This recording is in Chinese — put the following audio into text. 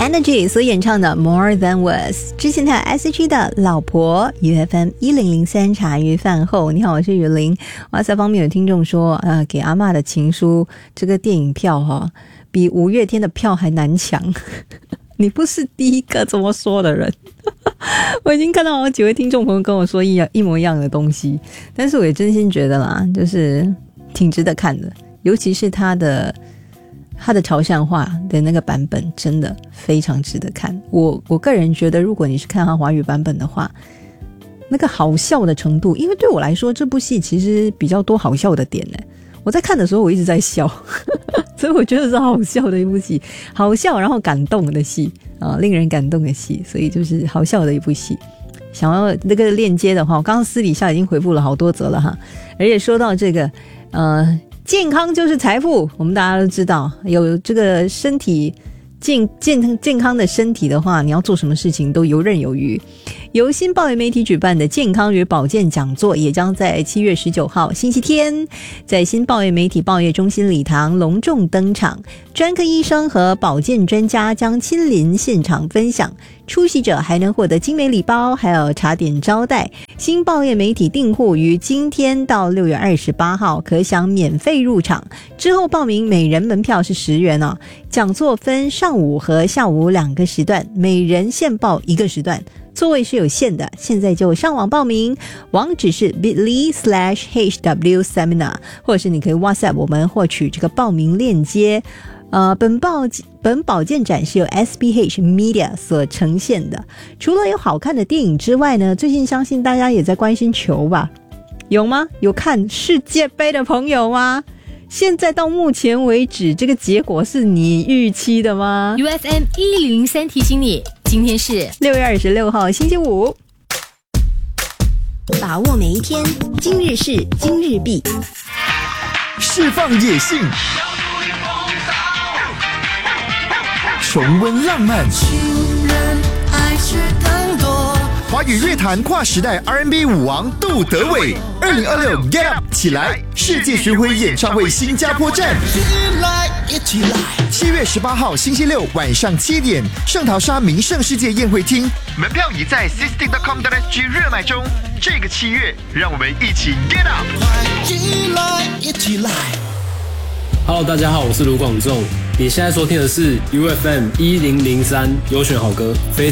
Energy 所演唱的 More Than Was。 之前还有 SH 的老婆 UFM 1003茶余饭后。你好，我是雨林。哇塞，方面有听众说给阿嬷的情书这个电影票比五月天的票还难抢。你不是第一个这么说的人。我已经看到好几位听众朋友跟我说一模一样的东西，但是我也真心觉得啦，就是挺值得看的，尤其是他的潮汕话的那个版本真的非常值得看。我个人觉得，如果你是看他华语版本的话，那个好笑的程度，因为对我来说这部戏其实比较多好笑的点呢。我在看的时候我一直在笑所以我觉得是好笑的一部戏，好笑然后感动的戏令人感动的戏，所以就是好笑的一部戏。想要那个链接的话，我刚刚私底下已经回复了好多则了哈。而且说到这个健康就是财富，我们大家都知道，有这个身体健康的身体的话，你要做什么事情都游刃有余。由新报业媒体举办的健康与保健讲座也将在7月19号星期天在新报业媒体报业中心礼堂隆重登场，专科医生和保健专家将亲临现场分享，出席者还能获得精美礼包，还有茶点招待。新报业媒体订户于今天到6月28号可享免费入场，之后报名每人门票是10元哦。讲座分上午和下午2个时段，每人限报1个时段，座位是有限的，现在就上网报名，网址是 bit.ly/hw seminar， 或者是你可以 WhatsApp 我们获取这个报名链接。本保健展是由 SBH Media 所呈现的。除了有好看的电影之外呢，最近相信大家也在关心球吧？有吗？有看世界杯的朋友吗？现在到目前为止，这个结果是你预期的吗？ UFM 1003提醒你，今天是 6月26号星期五。 把握每一天，今日事今日毕， 释放野性，重温浪漫，华语乐坛跨时代 R&B 舞王杜德伟，2026 Get Up 起来世界巡回演唱会新加坡站，7月18号星期六晚上7点，圣淘沙名胜世界宴会厅，门票已在 sisting.com.sg 热卖中。这个7月，让我们一起 Get Up！ 一起来 Hello， 大家好，我是卢广仲。你现在收听的是 UFM 1003优选好歌，非